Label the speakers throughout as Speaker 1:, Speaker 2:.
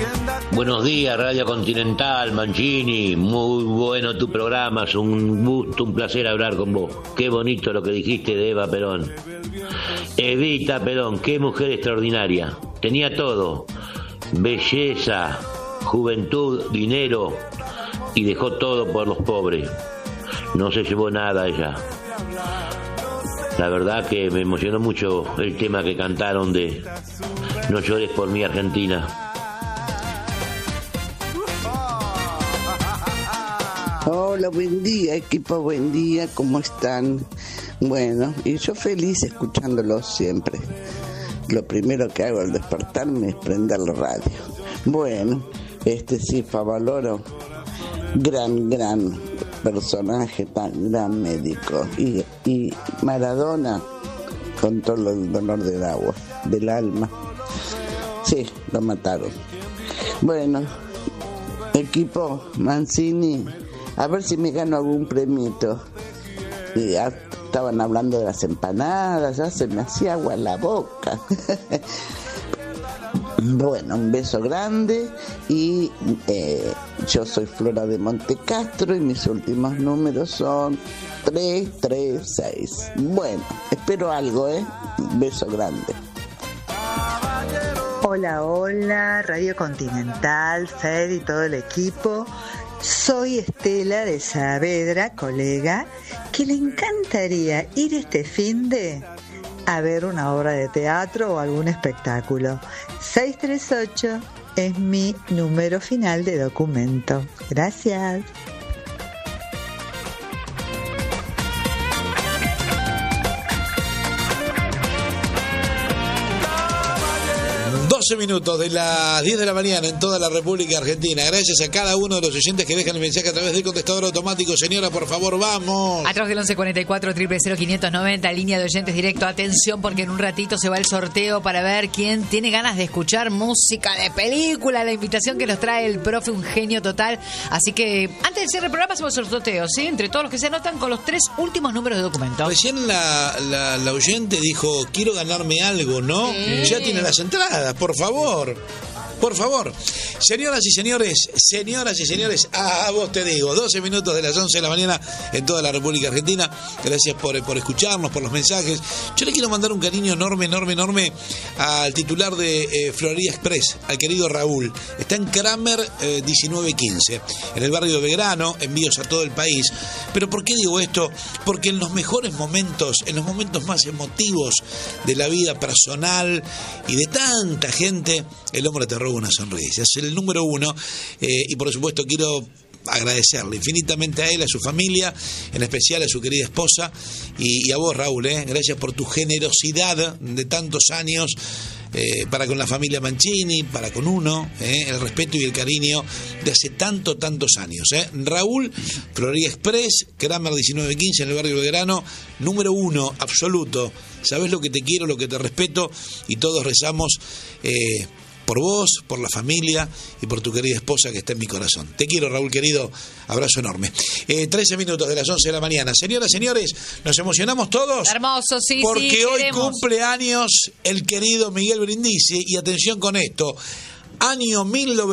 Speaker 1: Buenos días, Radio Continental, Mancini. Muy bueno tu programa, es un gusto, un placer hablar con vos. Qué bonito lo que dijiste de Eva Perón. Evita Perón, qué mujer extraordinaria. Tenía todo: belleza, juventud, dinero, y dejó todo por los pobres. No se llevó nada ella. La verdad que me emocionó mucho el tema que cantaron de No llores por mí, Argentina.
Speaker 2: Hola, buen día, equipo, buen día, ¿cómo están? Bueno, y yo feliz escuchándolos siempre. Lo primero que hago al despertarme es prender la radio. Bueno, sí, Favaloro, gran personaje, tan gran médico. Y Maradona, con todo el dolor del alma. Sí, lo mataron. Bueno, equipo, Mancini, a ver si me gano algún premio. Ya estaban hablando de las empanadas, ya se me hacía agua en la boca. Bueno, un beso grande y yo soy Flora de Montecastro y mis últimos números son 336. Bueno, espero algo, beso grande.
Speaker 3: Hola, Radio Continental, Fed y todo el equipo. Soy Estela de Saavedra, colega, que le encantaría ir este finde a ver una obra de teatro o algún espectáculo. 638 es mi número final de documento. Gracias.
Speaker 4: Minutos de las 10 de la mañana en toda la República Argentina. Gracias a cada uno de los oyentes que dejan el mensaje a través del contestador automático. Señora, por favor, vamos.
Speaker 5: A través del 1144 000 590, línea de oyentes directo. Atención, porque en un ratito se va el sorteo para ver quién tiene ganas de escuchar música de película. La invitación que nos trae el profe, un genio total. Así que antes del cierre del programa hacemos el sorteo, ¿sí? Entre todos los que se anotan con los 3 últimos números de documento.
Speaker 4: Recién la oyente dijo, quiero ganarme algo, ¿no? Sí. Ya tiene las entradas, por favor. Por favor, señoras y señores, a vos te digo, 12 minutos de las 11 de la mañana en toda la República Argentina. Gracias por escucharnos, por los mensajes. Yo le quiero mandar un cariño enorme al titular de Florida Express, al querido Raúl. Está en Kramer 1915, en el barrio de Belgrano, envíos a todo el país. Pero ¿por qué digo esto? Porque en los mejores momentos, en los momentos más emotivos de la vida personal y de tanta gente, el hombre te roba una sonrisa. Es el número 1 y por supuesto quiero agradecerle infinitamente a él, a su familia, en especial a su querida esposa y a vos, Raúl, gracias por tu generosidad de tantos años para con la familia Mancini, para con uno, el respeto y el cariño de hace tantos años. Raúl, Florida Express, Kramer 1915 en el barrio Belgrano, número 1 absoluto. Sabés lo que te quiero, lo que te respeto y todos rezamos por vos, por la familia y por tu querida esposa que está en mi corazón. Te quiero, Raúl, querido. Abrazo enorme. 13 minutos de las 11 de la mañana. Señoras, señores, ¿nos emocionamos todos?
Speaker 5: Hermoso, sí,
Speaker 4: porque
Speaker 5: sí,
Speaker 4: hoy
Speaker 5: queremos.
Speaker 4: cumple años el querido Miguel Brindisi. Y atención con esto. Año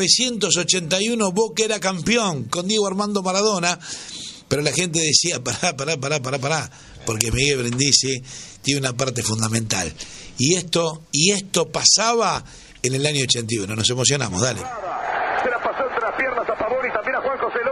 Speaker 4: 1981, Boca era campeón con Diego Armando Maradona. Pero la gente decía, pará. Porque Miguel Brindisi tiene una parte fundamental. Y esto pasaba en el año 81. Nos emocionamos, dale.
Speaker 6: Se la pasó entre las piernas a Pavón y también a Juan José